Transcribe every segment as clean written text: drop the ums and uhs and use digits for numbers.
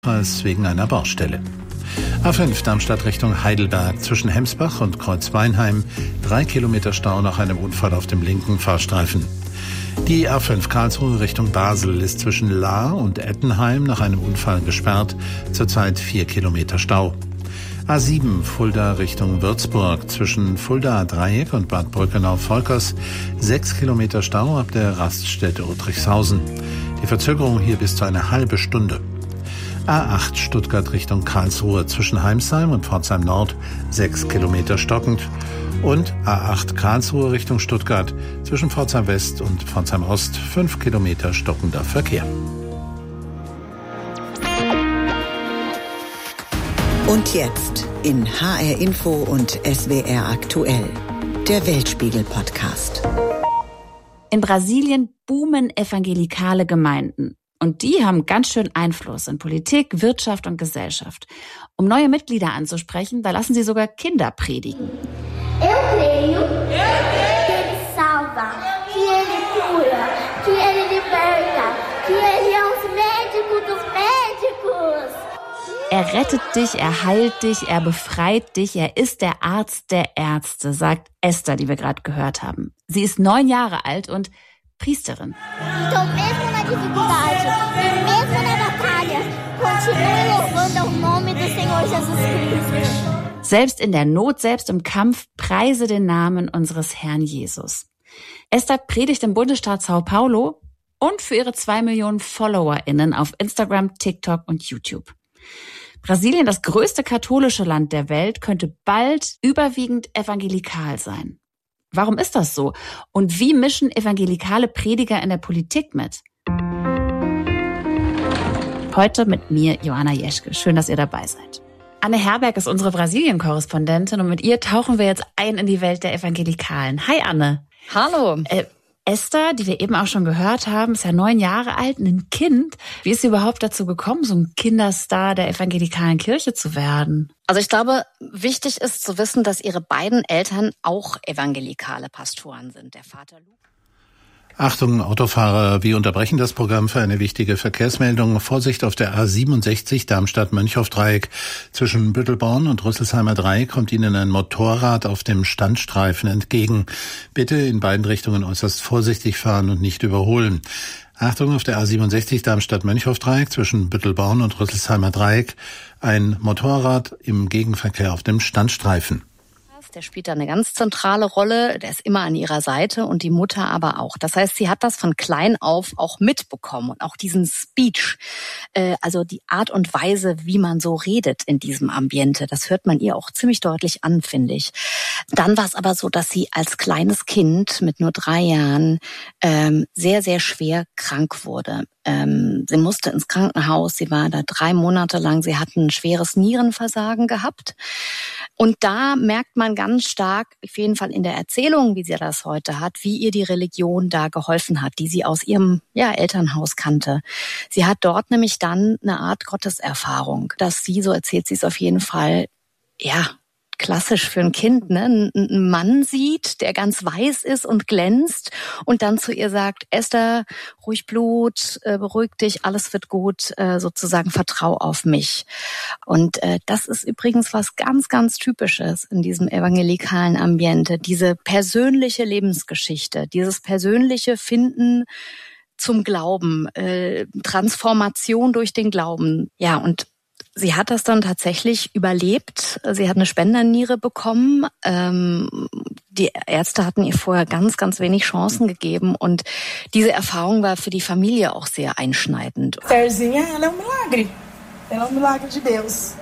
wegen einer Baustelle. A5 Darmstadt Richtung Heidelberg zwischen Hemsbach und Kreuzweinheim. 3 Kilometer Stau nach einem Unfall auf dem linken Fahrstreifen. Die A5 Karlsruhe Richtung Basel ist zwischen Lahr und Ettenheim nach einem Unfall gesperrt. Zurzeit 4 Kilometer Stau. A7 Fulda Richtung Würzburg zwischen Fuldaer Dreieck und Bad Brückenau-Volkers. 6 Kilometer Stau ab der Raststätte Uttrichshausen. Die Verzögerung hier bis zu einer halbe Stunde. A8 Stuttgart Richtung Karlsruhe zwischen Heimsheim und Pforzheim Nord 6 Kilometer stockend und A8 Karlsruhe Richtung Stuttgart zwischen Pforzheim West und Pforzheim Ost 5 Kilometer stockender Verkehr. Und jetzt in HR Info und SWR aktuell, der Weltspiegel-Podcast. In Brasilien boomen evangelikale Gemeinden. Und die haben ganz schön Einfluss in Politik, Wirtschaft und Gesellschaft. Um neue Mitglieder anzusprechen, da lassen sie sogar Kinder predigen. Eu creio que ele salva, que ele cura, que ele liberta, que ele é os médicos dos médicos. Er rettet dich, er heilt dich, er befreit dich, er ist der Arzt der Ärzte, sagt Esther, die wir gerade gehört haben. Sie ist 9 Jahre alt und Priesterin. Então, mesmo na dificuldade, mesmo na batalha, continue louvando o nome do Senhor Jesus Cristo. Selbst in der Not, selbst im Kampf, preise den Namen unseres Herrn Jesus. Esther predigt im Bundesstaat Sao Paulo und für ihre 2 Millionen FollowerInnen auf Instagram, TikTok und YouTube. Brasilien, das größte katholische Land der Welt, könnte bald überwiegend evangelikal sein. Warum ist das so? Und wie mischen evangelikale Prediger in der Politik mit? Heute mit mir, Johanna Jeschke. Schön, dass ihr dabei seid. Anne Herberg ist unsere Brasilien-Korrespondentin und mit ihr tauchen wir jetzt ein in die Welt der Evangelikalen. Hi Anne. Hallo. Esther, die wir eben auch schon gehört haben, ist ja 9 Jahre alt, ein Kind. Wie ist sie überhaupt dazu gekommen, so ein Kinderstar der evangelikalen Kirche zu werden? Also ich glaube, wichtig ist zu wissen, dass ihre beiden Eltern auch evangelikale Pastoren sind. Der Vater Luke. Achtung, Autofahrer, wir unterbrechen das Programm für eine wichtige Verkehrsmeldung. Vorsicht auf der A67 Darmstadt-Mönchhof-Dreieck. Zwischen Büttelborn und Rüsselsheimer Dreieck kommt Ihnen ein Motorrad auf dem Standstreifen entgegen. Bitte in beiden Richtungen äußerst vorsichtig fahren und nicht überholen. Achtung auf der A67 Darmstadt-Mönchhof-Dreieck zwischen Büttelborn und Rüsselsheimer Dreieck. Ein Motorrad im Gegenverkehr auf dem Standstreifen. Der spielt da eine ganz zentrale Rolle. Der ist immer an ihrer Seite und die Mutter aber auch. Das heißt, sie hat das von klein auf auch mitbekommen und auch diesen Speech, also die Art und Weise, wie man so redet in diesem Ambiente, das hört man ihr auch ziemlich deutlich an, finde ich. Dann war es aber so, dass sie als kleines Kind mit nur 3 Jahren sehr, sehr schwer krank wurde. Sie musste ins Krankenhaus, sie war da 3 Monate lang, sie hat ein schweres Nierenversagen gehabt. Und da merkt man ganz stark, auf jeden Fall in der Erzählung, wie sie das heute hat, wie ihr die Religion da geholfen hat, die sie aus ihrem Elternhaus kannte. Sie hat dort nämlich dann eine Art Gotteserfahrung, dass sie, so erzählt sie es auf jeden Fall, klassisch für ein Kind, ne, einen Mann sieht, der ganz weiß ist und glänzt und dann zu ihr sagt, Esther, ruhig Blut, beruhig dich, alles wird gut, sozusagen vertrau auf mich. Und das ist übrigens was ganz, ganz Typisches in diesem evangelikalen Ambiente, diese persönliche Lebensgeschichte, dieses persönliche Finden zum Glauben, Transformation durch den Glauben. Ja, und sie hat das dann tatsächlich überlebt. Sie hat eine Spenderniere bekommen. Die Ärzte hatten ihr vorher ganz, ganz wenig Chancen gegeben. Und diese Erfahrung war für die Familie auch sehr einschneidend. Estherzinha, ela é Milagre. Ela é Milagre de Deus.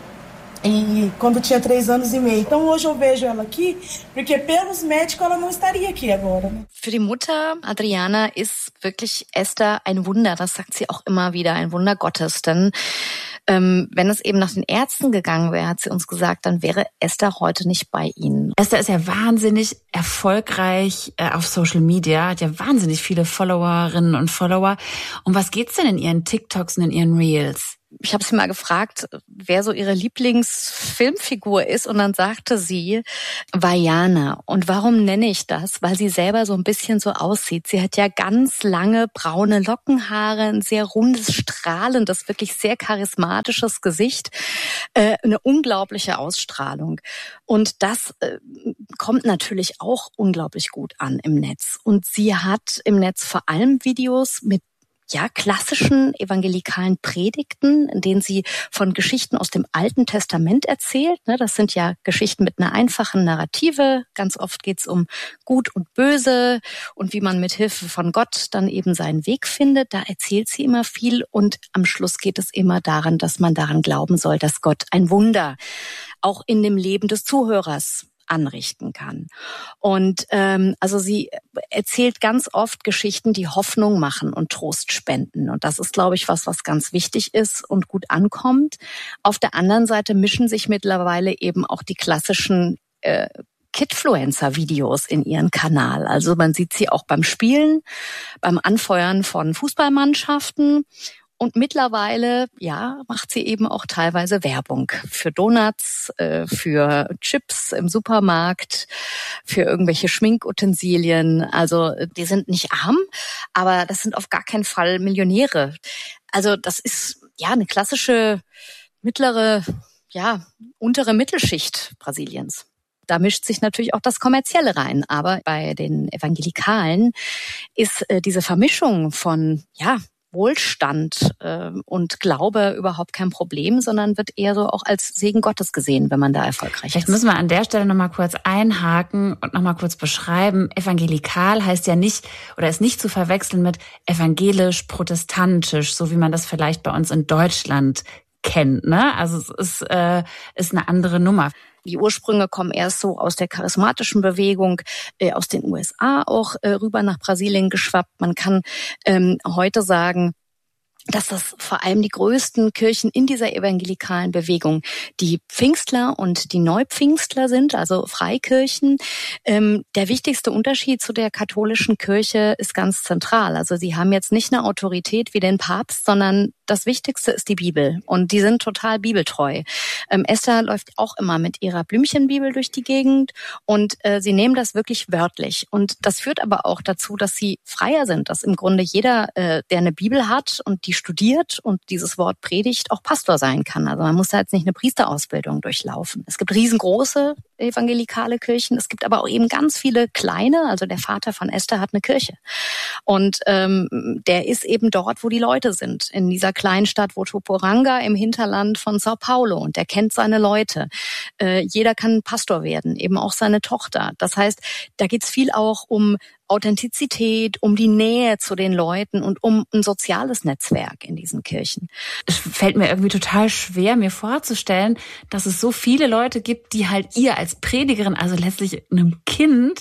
E quando tinha 3 anos e meio. Então hoje eu vejo ela aqui, porque pelos médicos ela não estaria aqui agora. Für die Mutter Adriana ist wirklich Esther ein Wunder. Das sagt sie auch immer wieder, ein Wunder Gottes. Denn wenn es eben nach den Ärzten gegangen wäre, hat sie uns gesagt, dann wäre Esther heute nicht bei ihnen. Esther ist ja wahnsinnig erfolgreich auf Social Media, hat ja wahnsinnig viele Followerinnen und Follower. Um was geht's denn in ihren TikToks und in ihren Reels? ich habe sie mal gefragt, wer so ihre Lieblingsfilmfigur ist, und dann sagte sie Vajana. Und warum nenne ich das? Weil sie selber so ein bisschen so aussieht. Sie hat ja ganz lange braune Lockenhaare, ein sehr rundes, strahlendes, wirklich sehr charismatisches Gesicht, eine unglaubliche Ausstrahlung. Und das kommt natürlich auch unglaublich gut an im Netz. Und sie hat im Netz vor allem Videos mit klassischen evangelikalen Predigten, in denen sie von Geschichten aus dem Alten Testament erzählt. Das sind ja Geschichten mit einer einfachen Narrative. Ganz oft geht's um Gut und Böse und wie man mit Hilfe von Gott dann eben seinen Weg findet. Da erzählt sie immer viel, und am Schluss geht es immer daran, dass man daran glauben soll, dass Gott ein Wunder auch in dem Leben des Zuhörers anrichten kann. Und also sie erzählt ganz oft Geschichten, die Hoffnung machen und Trost spenden. Und das ist, glaube ich, was ganz wichtig ist und gut ankommt. Auf der anderen Seite mischen sich mittlerweile eben auch die klassischen Kidfluencer-Videos in ihren Kanal. Also man sieht sie auch beim Spielen, beim Anfeuern von Fußballmannschaften. Und mittlerweile, macht sie eben auch teilweise Werbung für Donuts, für Chips im Supermarkt, für irgendwelche Schminkutensilien. Also die sind nicht arm, aber das sind auf gar keinen Fall Millionäre. Also das ist eine klassische mittlere, untere Mittelschicht Brasiliens. Da mischt sich natürlich auch das Kommerzielle rein. Aber bei den Evangelikalen ist diese Vermischung von, Wohlstand und Glaube überhaupt kein Problem, sondern wird eher so auch als Segen Gottes gesehen, wenn man da erfolgreich ist. Vielleicht müssen wir an der Stelle nochmal kurz einhaken und nochmal kurz beschreiben. Evangelikal heißt ja nicht oder ist nicht zu verwechseln mit evangelisch-protestantisch, so wie man das vielleicht bei uns in Deutschland kennt, ne? Also es ist eine andere Nummer. Die Ursprünge kommen erst so aus der charismatischen Bewegung, aus den USA auch rüber nach Brasilien geschwappt. Man kann heute sagen, dass das vor allem die größten Kirchen in dieser evangelikalen Bewegung die Pfingstler und die Neupfingstler sind, also Freikirchen. Der wichtigste Unterschied zu der katholischen Kirche ist ganz zentral. Also sie haben jetzt nicht eine Autorität wie den Papst, sondern das Wichtigste ist die Bibel, und die sind total bibeltreu. Esther läuft auch immer mit ihrer Blümchenbibel durch die Gegend, und sie nehmen das wirklich wörtlich. Und das führt aber auch dazu, dass sie freier sind, dass im Grunde jeder, der eine Bibel hat und die studiert und dieses Wort predigt, auch Pastor sein kann. Also man muss da jetzt nicht eine Priesterausbildung durchlaufen. Es gibt riesengroße evangelikale Kirchen, es gibt aber auch eben ganz viele kleine. Also der Vater von Esther hat eine Kirche, und der ist eben dort, wo die Leute sind, in dieser kleinen Stadt Votuporanga im Hinterland von Sao Paulo, und der kennt seine Leute. Jeder kann Pastor werden, eben auch seine Tochter. Das heißt, da geht's viel auch um Authentizität, um die Nähe zu den Leuten und um ein soziales Netzwerk in diesen Kirchen. Es fällt mir irgendwie total schwer, mir vorzustellen, dass es so viele Leute gibt, die halt ihr als Predigerin, also letztlich einem Kind,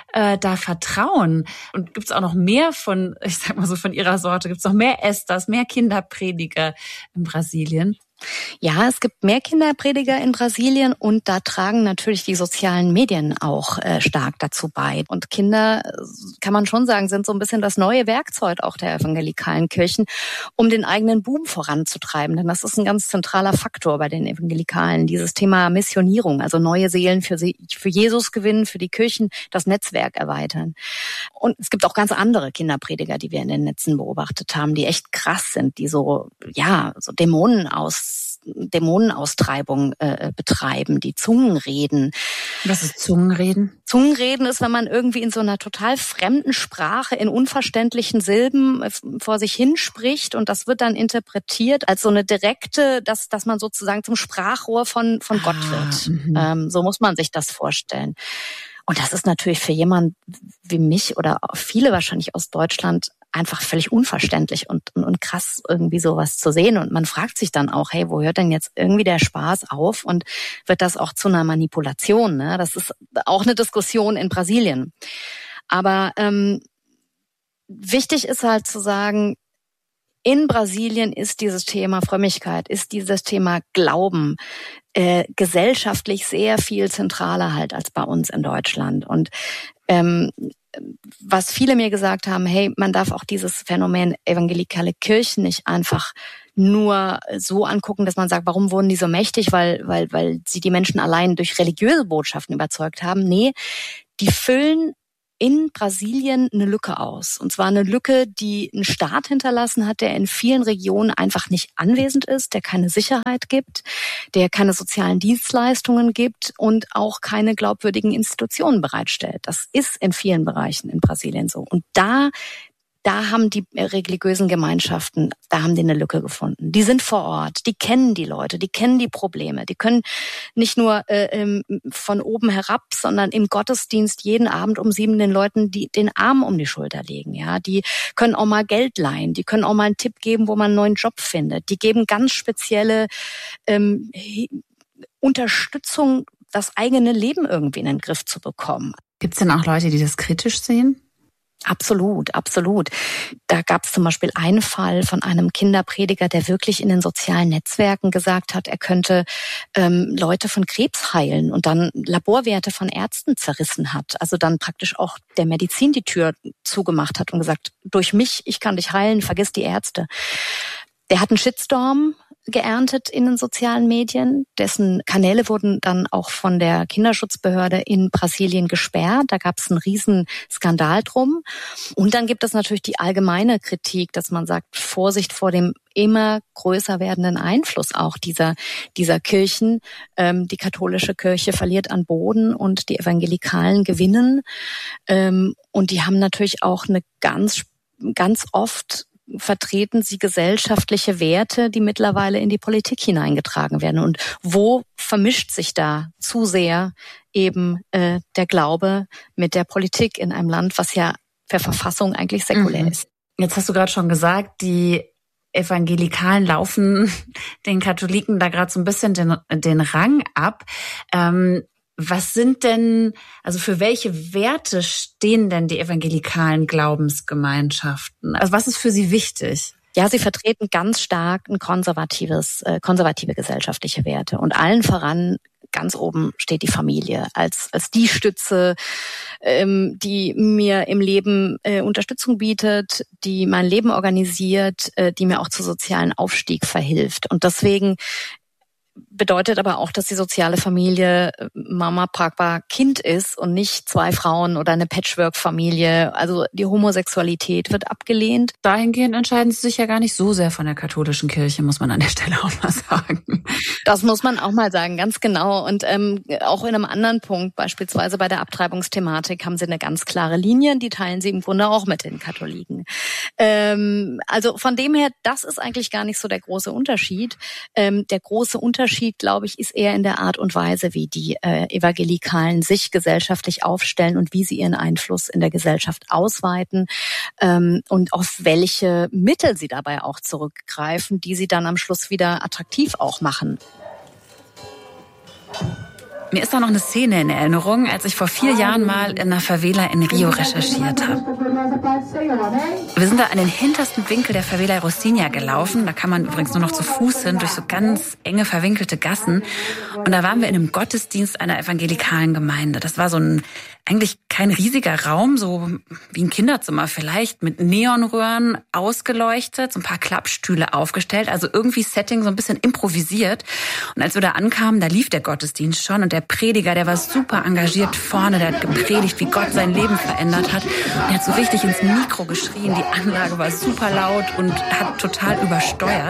da vertrauen. Und gibt's auch noch mehr von, ich sag mal so, von ihrer Sorte? Gibt's noch mehr Esthers, mehr Kinderprediger in Brasilien? Ja, es gibt mehr Kinderprediger in Brasilien, und da tragen natürlich die sozialen Medien auch stark dazu bei. Und Kinder, kann man schon sagen, sind so ein bisschen das neue Werkzeug auch der evangelikalen Kirchen, um den eigenen Boom voranzutreiben. Denn das ist ein ganz zentraler Faktor bei den Evangelikalen, dieses Thema Missionierung, also neue Seelen für Jesus gewinnen, für die Kirchen das Netzwerk erweitern. Und es gibt auch ganz andere Kinderprediger, die wir in den Netzen beobachtet haben, die echt krass sind, die so Dämonenaustreibung betreiben, die Zungenreden. Was ist Zungenreden? Zungenreden ist, wenn man irgendwie in so einer total fremden Sprache in unverständlichen Silben vor sich hin spricht, und das wird dann interpretiert als so eine direkte, dass man sozusagen zum Sprachrohr von Gott wird. So muss man sich das vorstellen. Und das ist natürlich für jemanden wie mich oder viele wahrscheinlich aus Deutschland einfach völlig unverständlich und krass, irgendwie sowas zu sehen. Und man fragt sich dann auch, hey, wo hört denn jetzt irgendwie der Spaß auf? Und wird das auch zu einer Manipulation? Ne? Das ist auch eine Diskussion in Brasilien. Aber wichtig ist halt zu sagen, in Brasilien ist dieses Thema Frömmigkeit, ist dieses Thema Glauben gesellschaftlich sehr viel zentraler halt als bei uns in Deutschland. Und was viele mir gesagt haben, hey, man darf auch dieses Phänomen evangelikale Kirchen nicht einfach nur so angucken, dass man sagt, warum wurden die so mächtig, weil sie die Menschen allein durch religiöse Botschaften überzeugt haben. Nee, die füllen in Brasilien eine Lücke aus. Und zwar eine Lücke, die einen Staat hinterlassen hat, der in vielen Regionen einfach nicht anwesend ist, der keine Sicherheit gibt, der keine sozialen Dienstleistungen gibt und auch keine glaubwürdigen Institutionen bereitstellt. Das ist in vielen Bereichen in Brasilien so. Und da haben die religiösen Gemeinschaften, da haben die eine Lücke gefunden. Die sind vor Ort, die kennen die Leute, die kennen die Probleme. Die können nicht nur von oben herab, sondern im Gottesdienst jeden Abend um 7 den Leuten den Arm um die Schulter legen. Ja, die können auch mal Geld leihen, die können auch mal einen Tipp geben, wo man einen neuen Job findet. Die geben ganz spezielle Unterstützung, das eigene Leben irgendwie in den Griff zu bekommen. Gibt es denn auch Leute, die das kritisch sehen? Absolut, absolut. Da gab es zum Beispiel einen Fall von einem Kinderprediger, der wirklich in den sozialen Netzwerken gesagt hat, er könnte Leute von Krebs heilen und dann Laborwerte von Ärzten zerrissen hat. Also dann praktisch auch der Medizin die Tür zugemacht hat und gesagt, durch mich, ich kann dich heilen, vergiss die Ärzte. Der hat einen Shitstorm geerntet in den sozialen Medien. Dessen Kanäle wurden dann auch von der Kinderschutzbehörde in Brasilien gesperrt. Da gab es einen riesen Skandal drum. Und dann gibt es natürlich die allgemeine Kritik, dass man sagt, Vorsicht vor dem immer größer werdenden Einfluss auch dieser Kirchen. Die katholische Kirche verliert an Boden und die Evangelikalen gewinnen. Und die haben natürlich auch eine ganz oft vertreten sie gesellschaftliche Werte, die mittlerweile in die Politik hineingetragen werden. Und wo vermischt sich da zu sehr eben der Glaube mit der Politik in einem Land, was ja per Verfassung eigentlich säkulär ist? Jetzt hast du gerade schon gesagt, die Evangelikalen laufen den Katholiken da gerade so ein bisschen den Rang ab. Was sind denn, also für welche Werte stehen denn die evangelikalen Glaubensgemeinschaften? Also was ist für sie wichtig? Ja, sie vertreten ganz stark ein konservative gesellschaftliche Werte. Und allen voran, ganz oben steht die Familie als die Stütze, die mir im Leben Unterstützung bietet, die mein Leben organisiert, die mir auch zu sozialen Aufstieg verhilft. Und deswegen bedeutet aber auch, dass die soziale Familie Mama, Papa, Kind ist und nicht 2 Frauen oder eine Patchwork-Familie. Also die Homosexualität wird abgelehnt. Dahingehend entscheiden sie sich ja gar nicht so sehr von der katholischen Kirche, muss man an der Stelle auch mal sagen. Das muss man auch mal sagen, ganz genau. Und auch in einem anderen Punkt, beispielsweise bei der Abtreibungsthematik, haben sie eine ganz klare Linie. Die teilen sie im Grunde auch mit den Katholiken. Also von dem her, das ist eigentlich gar nicht so der große Unterschied. Der große Unterschied, glaube ich, ist eher in der Art und Weise, wie die Evangelikalen sich gesellschaftlich aufstellen und wie sie ihren Einfluss in der Gesellschaft ausweiten und auf welche Mittel sie dabei auch zurückgreifen, die sie dann am Schluss wieder attraktiv auch machen. Mir ist da noch eine Szene in Erinnerung, als ich vor 4 Jahren mal in einer Favela in Rio recherchiert habe. Wir sind da an den hintersten Winkel der Favela Rocinha gelaufen. Da kann man übrigens nur noch zu Fuß hin, durch so ganz enge, verwinkelte Gassen. Und da waren wir in einem Gottesdienst einer evangelikalen Gemeinde. Das war so eigentlich kein riesiger Raum, so wie ein Kinderzimmer vielleicht, mit Neonröhren ausgeleuchtet, so ein paar Klappstühle aufgestellt, also irgendwie Setting so ein bisschen improvisiert. Und als wir da ankamen, da lief der Gottesdienst schon und der Prediger, der war super engagiert vorne, der hat gepredigt, wie Gott sein Leben verändert hat. Und er hat so richtig ins Mikro geschrien, die Anlage war super laut und hat total übersteuert.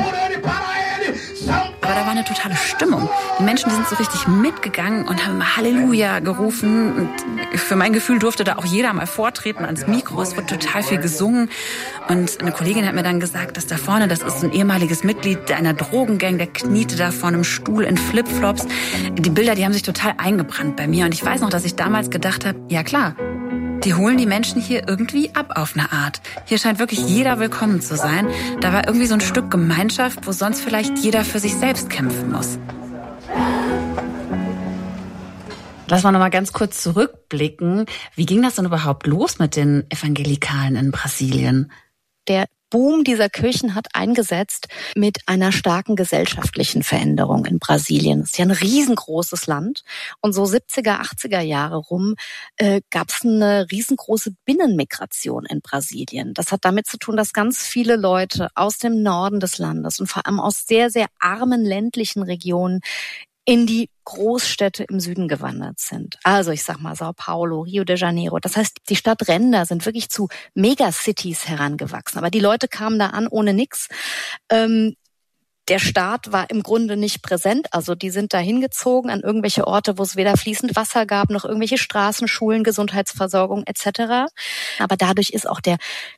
Aber da war eine totale Stimmung. Die Menschen, die sind so richtig mitgegangen und haben Halleluja gerufen. Und für mein Gefühl durfte da auch jeder mal vortreten ans Mikro. Es wurde total viel gesungen. Und eine Kollegin hat mir dann gesagt, dass da vorne, das ist ein ehemaliges Mitglied einer Drogengang, der kniete da vor einem Stuhl in Flipflops. Die Bilder, die haben sich total eingebrannt bei mir. Und ich weiß noch, dass ich damals gedacht habe, ja klar, die holen die Menschen hier irgendwie ab auf eine Art. Hier scheint wirklich jeder willkommen zu sein. Da war irgendwie so ein Stück Gemeinschaft, wo sonst vielleicht jeder für sich selbst kämpfen muss. Lass mal noch mal ganz kurz zurückblicken. Wie ging das denn überhaupt los mit den Evangelikalen in Brasilien? Der Boom dieser Kirchen hat eingesetzt mit einer starken gesellschaftlichen Veränderung in Brasilien. Es ist ja ein riesengroßes Land und so 70er, 80er Jahre rum gab es eine riesengroße Binnenmigration in Brasilien. Das hat damit zu tun, dass ganz viele Leute aus dem Norden des Landes und vor allem aus sehr, sehr armen ländlichen Regionen in die Großstädte im Süden gewandert sind. Also ich sag mal Sao Paulo, Rio de Janeiro. Das heißt, die Stadtränder sind wirklich zu Megacities herangewachsen. Aber die Leute kamen da an ohne nix. Der Staat war im Grunde nicht präsent. Also die sind da hingezogen an irgendwelche Orte, wo es weder fließend Wasser gab, noch irgendwelche Straßen, Schulen, Gesundheitsversorgung etc. Aber dadurch ist auch der,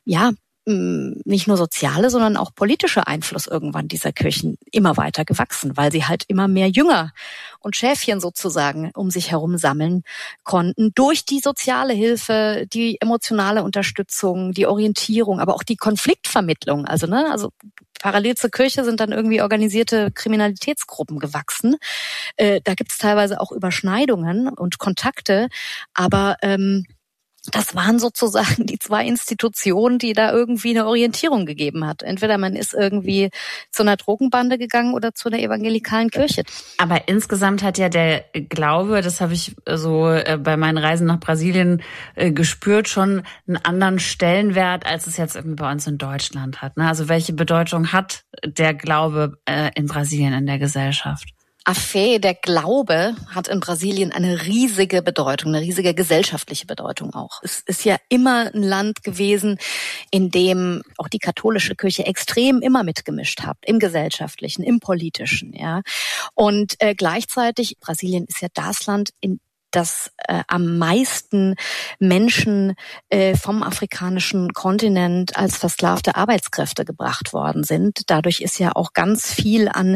nicht nur soziale, sondern auch politische Einfluss irgendwann dieser Kirchen immer weiter gewachsen, weil sie halt immer mehr Jünger und Schäfchen sozusagen um sich herum sammeln konnten. Durch die soziale Hilfe, die emotionale Unterstützung, die Orientierung, aber auch die Konfliktvermittlung. Also parallel zur Kirche sind dann irgendwie organisierte Kriminalitätsgruppen gewachsen. Da gibt es teilweise auch Überschneidungen und Kontakte, aber das waren sozusagen die zwei Institutionen, die da irgendwie eine Orientierung gegeben hat. Entweder man ist irgendwie zu einer Drogenbande gegangen oder zu einer evangelikalen Kirche. Aber insgesamt hat ja der Glaube, das habe ich so bei meinen Reisen nach Brasilien gespürt, schon einen anderen Stellenwert, als es jetzt irgendwie bei uns in Deutschland hat. Also welche Bedeutung hat der Glaube in Brasilien in der Gesellschaft? A Fé, der Glaube, hat in Brasilien eine riesige Bedeutung, eine riesige gesellschaftliche Bedeutung auch. Es ist ja immer ein Land gewesen, in dem auch die katholische Kirche extrem immer mitgemischt hat, im gesellschaftlichen, im politischen, ja. Und gleichzeitig, Brasilien ist ja das Land, in dass am meisten Menschen vom afrikanischen Kontinent als versklavte Arbeitskräfte gebracht worden sind. Dadurch ist ja auch ganz viel an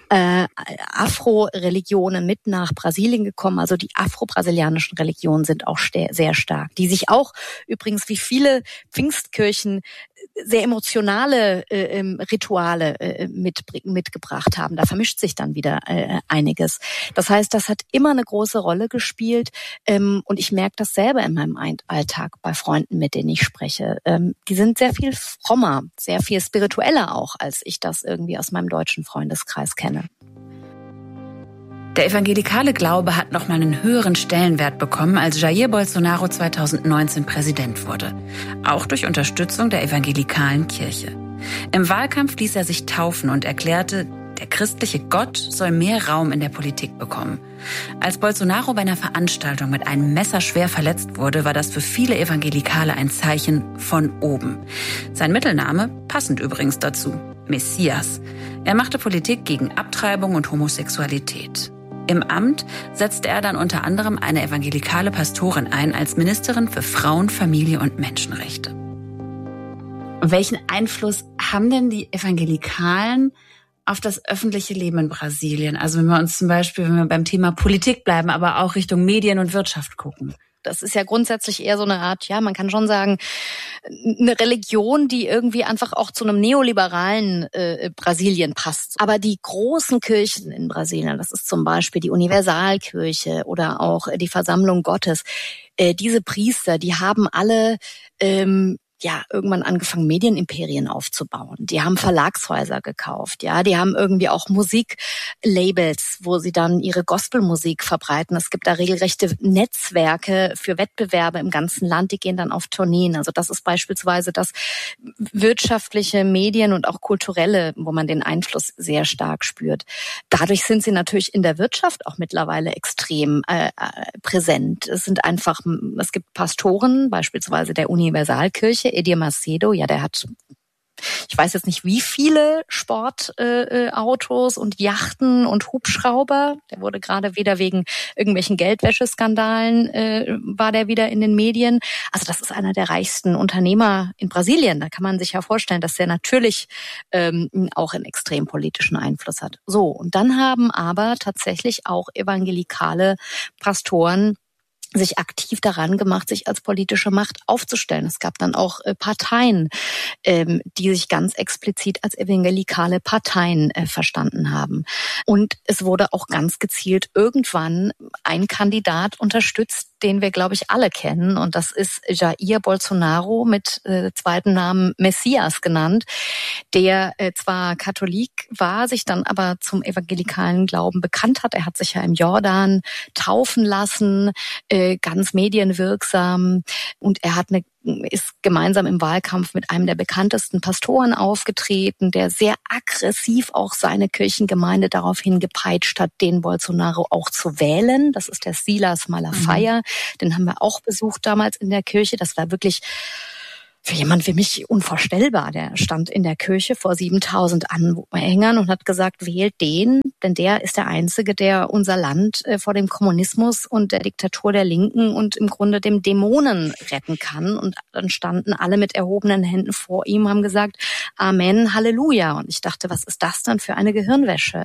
Afro-Religionen mit nach Brasilien gekommen. Also die afro-brasilianischen Religionen sind auch sehr stark, die sich auch übrigens wie viele Pfingstkirchen sehr emotionale Rituale mitgebracht haben. Da vermischt sich dann wieder einiges. Das heißt, das hat immer eine große Rolle gespielt und ich merke das selber in meinem Alltag bei Freunden, mit denen ich spreche. Die sind sehr viel frommer, sehr viel spiritueller auch, als ich das irgendwie aus meinem deutschen Freundeskreis kenne. Der evangelikale Glaube hat nochmal einen höheren Stellenwert bekommen, als Jair Bolsonaro 2019 Präsident wurde. Auch durch Unterstützung der evangelikalen Kirche. Im Wahlkampf ließ er sich taufen und erklärte, der christliche Gott soll mehr Raum in der Politik bekommen. Als Bolsonaro bei einer Veranstaltung mit einem Messer schwer verletzt wurde, war das für viele Evangelikale ein Zeichen von oben. Sein Mittelname, passend übrigens dazu, Messias. Er machte Politik gegen Abtreibung und Homosexualität. Im Amt setzte er dann unter anderem eine evangelikale Pastorin ein als Ministerin für Frauen, Familie und Menschenrechte. Welchen Einfluss haben denn die Evangelikalen auf das öffentliche Leben in Brasilien? Also wenn wir beim Thema Politik bleiben, aber auch Richtung Medien und Wirtschaft gucken. Das ist ja grundsätzlich eher so eine Art, man kann schon sagen, eine Religion, die irgendwie einfach auch zu einem neoliberalen Brasilien passt. Aber die großen Kirchen in Brasilien, das ist zum Beispiel die Universalkirche oder auch die Versammlung Gottes, diese Priester, die haben alle irgendwann angefangen, Medienimperien aufzubauen. Die haben Verlagshäuser gekauft, die haben irgendwie auch Musiklabels, wo sie dann ihre Gospelmusik verbreiten. Es gibt da regelrechte Netzwerke für Wettbewerbe im ganzen Land, die gehen dann auf Tourneen. Also das ist beispielsweise das wirtschaftliche, Medien und auch kulturelle, wo man den Einfluss sehr stark spürt. Dadurch sind sie natürlich in der Wirtschaft auch mittlerweile extrem präsent. Es gibt Pastoren, beispielsweise der Universalkirche, Edir Macedo, der hat, ich weiß jetzt nicht wie viele Sportautos und Yachten und Hubschrauber. Der wurde gerade wieder wegen irgendwelchen Geldwäscheskandalen, war der wieder in den Medien. Also das ist einer der reichsten Unternehmer in Brasilien. Da kann man sich ja vorstellen, dass der natürlich auch einen extrem politischen Einfluss hat. So, und dann haben aber tatsächlich auch evangelikale Pastoren sich aktiv daran gemacht, sich als politische Macht aufzustellen. Es gab dann auch Parteien, die sich ganz explizit als evangelikale Parteien verstanden haben. Und es wurde auch ganz gezielt irgendwann ein Kandidat unterstützt, den wir, glaube ich, alle kennen. Und das ist Jair Bolsonaro, mit zweiten Namen Messias genannt, der zwar Katholik war, sich dann aber zum evangelikalen Glauben bekannt hat. Er hat sich ja im Jordan taufen lassen, ganz medienwirksam. Und er ist gemeinsam im Wahlkampf mit einem der bekanntesten Pastoren aufgetreten, der sehr aggressiv auch seine Kirchengemeinde daraufhin gepeitscht hat, den Bolsonaro auch zu wählen. Das ist der Silas Malafaia. Den haben wir auch besucht damals in der Kirche. Das war wirklich für jemand wie mich unvorstellbar. Der stand in der Kirche vor 7000 Anhängern und hat gesagt, wählt den, denn der ist der Einzige, der unser Land vor dem Kommunismus und der Diktatur der Linken und im Grunde dem Dämonen retten kann. Und dann standen alle mit erhobenen Händen vor ihm, haben gesagt, Amen, Halleluja. Und ich dachte, was ist das dann für eine Gehirnwäsche?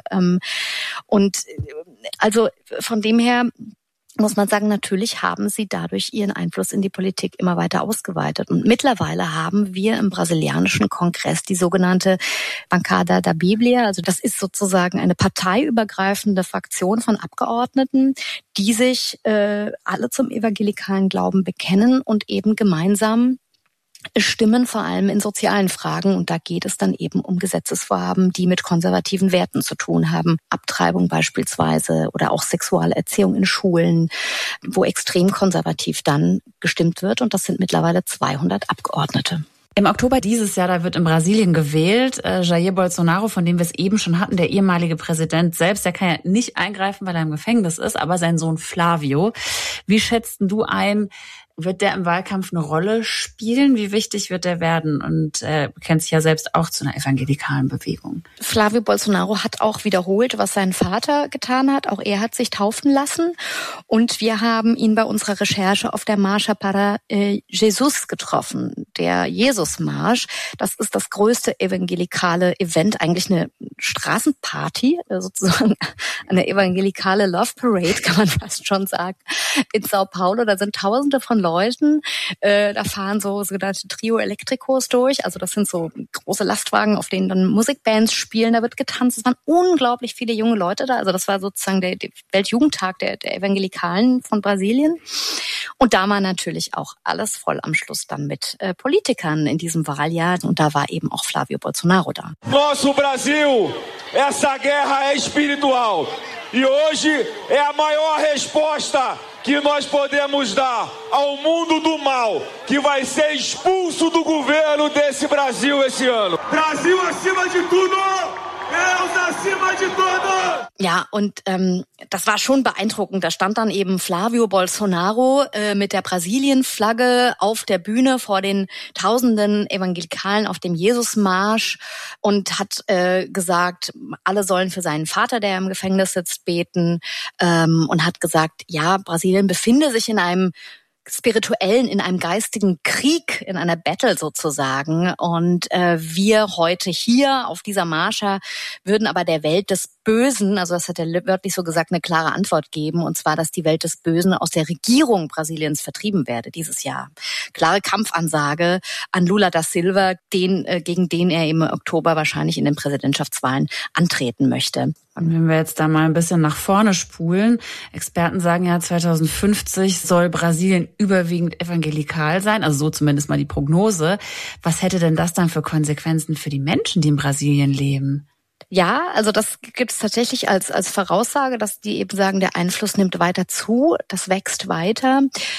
Und also von dem her muss man sagen, natürlich haben sie dadurch ihren Einfluss in die Politik immer weiter ausgeweitet. Und mittlerweile haben wir im brasilianischen Kongress die sogenannte Bancada da Bíblia. Also das ist sozusagen eine parteiübergreifende Fraktion von Abgeordneten, die sich alle zum evangelikalen Glauben bekennen und eben gemeinsam stimmen, vor allem in sozialen Fragen. Und da geht es dann eben um Gesetzesvorhaben, die mit konservativen Werten zu tun haben. Abtreibung beispielsweise oder auch Sexualerziehung in Schulen, wo extrem konservativ dann gestimmt wird. Und das sind mittlerweile 200 Abgeordnete. Im Oktober dieses Jahr, da wird in Brasilien gewählt. Jair Bolsonaro, von dem wir es eben schon hatten, der ehemalige Präsident selbst, der kann ja nicht eingreifen, weil er im Gefängnis ist, aber sein Sohn Flavio. Wie schätzt du ein, wird der im Wahlkampf eine Rolle spielen? Wie wichtig wird der werden? Und kennt sich ja selbst auch zu einer evangelikalen Bewegung. Flavio Bolsonaro hat auch wiederholt, was sein Vater getan hat. Auch er hat sich taufen lassen. Und wir haben ihn bei unserer Recherche auf der Marcha para Jesus getroffen. Der Jesusmarsch, das ist das größte evangelikale Event, eigentlich eine Straßenparty, sozusagen eine evangelikale Love Parade, kann man fast schon sagen, in Sao Paulo. Da sind Tausende von Leuten, da fahren so sogenannte Trio Electricos durch, also das sind so große Lastwagen, auf denen dann Musikbands spielen, da wird getanzt, es waren unglaublich viele junge Leute da, also das war sozusagen der Weltjugendtag der Evangelikalen von Brasilien. Und da war natürlich auch alles voll am Schluss dann mit Politikern in diesem Wahljahr und da war eben auch Flavio Bolsonaro da. Nosso Brasil, essa guerra é espiritual e hoje é a maior resposta que nós podemos dar ao mundo do mal, que vai ser expulso do governo desse Brasil esse ano. Brasil acima de tudo! Deus acima de tudo! Ja, und das war schon beeindruckend. Da stand dann eben Flavio Bolsonaro mit der Brasilien-Flagge auf der Bühne vor den tausenden Evangelikalen auf dem Jesusmarsch und hat gesagt, alle sollen für seinen Vater, der im Gefängnis sitzt, beten und hat gesagt, ja, Brasilien befinde sich in einem spirituellen, in einem geistigen Krieg, in einer Battle sozusagen. Und wir heute hier auf dieser Marcha würden aber der Welt des Bösen, also das hat er wörtlich so gesagt, eine klare Antwort geben, und zwar, dass die Welt des Bösen aus der Regierung Brasiliens vertrieben werde dieses Jahr. Klare Kampfansage an Lula da Silva, gegen den er im Oktober wahrscheinlich in den Präsidentschaftswahlen antreten möchte. Und wenn wir jetzt da mal ein bisschen nach vorne spulen, Experten sagen ja, 2050 soll Brasilien überwiegend evangelikal sein, also so zumindest mal die Prognose. Was hätte denn das dann für Konsequenzen für die Menschen, die in Brasilien leben? Ja, also das gibt es tatsächlich als Voraussage, dass die eben sagen, der Einfluss nimmt weiter zu, das wächst weiter.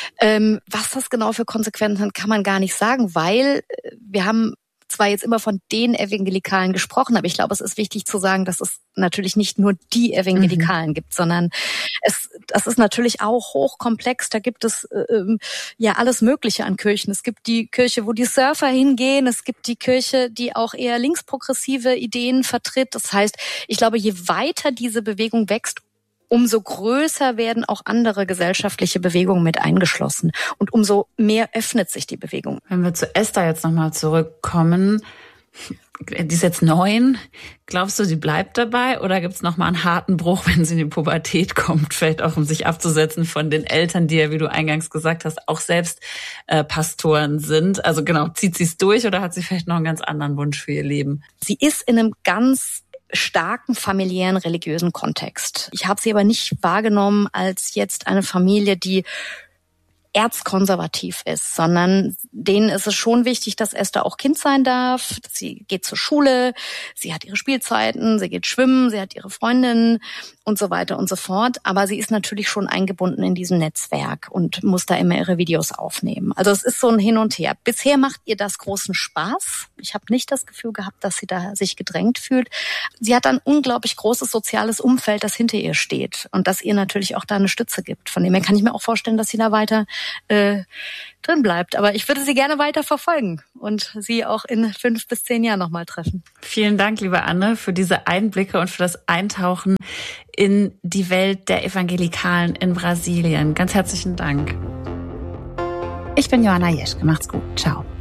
Was das genau für Konsequenzen hat, kann man gar nicht sagen, weil wir haben zwar jetzt immer von den Evangelikalen gesprochen, aber ich glaube, es ist wichtig zu sagen, dass es natürlich nicht nur die Evangelikalen gibt, sondern das ist natürlich auch hochkomplex. Da gibt es ja alles Mögliche an Kirchen. Es gibt die Kirche, wo die Surfer hingehen. Es gibt die Kirche, die auch eher linksprogressive Ideen vertritt. Das heißt, ich glaube, je weiter diese Bewegung wächst, umso größer werden auch andere gesellschaftliche Bewegungen mit eingeschlossen. Und umso mehr öffnet sich die Bewegung. Wenn wir zu Esther jetzt nochmal zurückkommen, die ist jetzt 9. Glaubst du, sie bleibt dabei? Oder gibt es nochmal einen harten Bruch, wenn sie in die Pubertät kommt? Vielleicht auch, um sich abzusetzen von den Eltern, die ja, wie du eingangs gesagt hast, auch selbst Pastoren sind. Also genau, zieht sie es durch oder hat sie vielleicht noch einen ganz anderen Wunsch für ihr Leben? Sie ist in einem ganz starken familiären, religiösen Kontext. Ich habe sie aber nicht wahrgenommen als jetzt eine Familie, die erzkonservativ ist, sondern denen ist es schon wichtig, dass Esther auch Kind sein darf. Sie geht zur Schule, sie hat ihre Spielzeiten, sie geht schwimmen, sie hat ihre Freundinnen und so weiter und so fort. Aber sie ist natürlich schon eingebunden in diesem Netzwerk und muss da immer ihre Videos aufnehmen. Also es ist so ein Hin und Her. Bisher macht ihr das großen Spaß. Ich habe nicht das Gefühl gehabt, dass sie da sich gedrängt fühlt. Sie hat ein unglaublich großes soziales Umfeld, das hinter ihr steht und das ihr natürlich auch da eine Stütze gibt. Von dem her kann ich mir auch vorstellen, dass sie da weiter drin bleibt. Aber ich würde sie gerne weiter verfolgen und sie auch in 5 bis 10 Jahren nochmal treffen. Vielen Dank, liebe Anne, für diese Einblicke und für das Eintauchen in die Welt der Evangelikalen in Brasilien. Ganz herzlichen Dank. Ich bin Johanna Jeschke. Macht's gut. Ciao.